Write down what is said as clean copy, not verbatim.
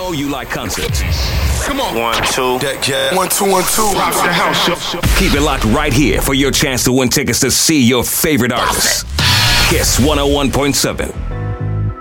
know you like concerts. Come on. 1, 2. Yeah. 1, 2, 1, 2. Rock the house show. Keep it locked right here for your chance to win tickets to see your favorite artists. Kiss 101.7.